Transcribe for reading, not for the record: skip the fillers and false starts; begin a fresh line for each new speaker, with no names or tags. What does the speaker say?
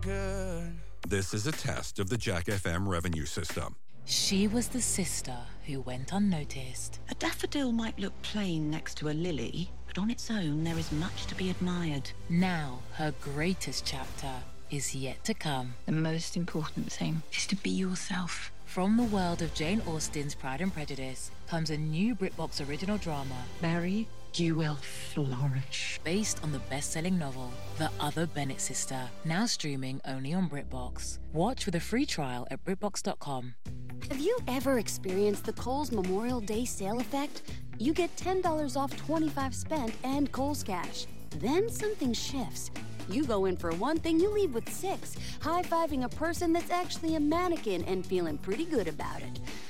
good.
This is a test of the Jack FM revenue system.
She was the sister who went unnoticed.
A daffodil might look plain next to a lily, but on its own there is much to be admired.
Now her greatest chapter is yet to come.
The most important thing is to be yourself.
From the world of Jane Austen's Pride and Prejudice comes a new BritBox original drama.
Mary, you will flourish.
Based on the best-selling novel, The Other Bennet Sister, now streaming only on BritBox. Watch with a free trial at BritBox.com.
Have you ever experienced the Kohl's Memorial Day sale effect? You get $10 off 25 spent and Kohl's Cash. Then something shifts. You go in for one thing, you leave with 6, high-fiving a person that's actually a mannequin and feeling pretty good about it.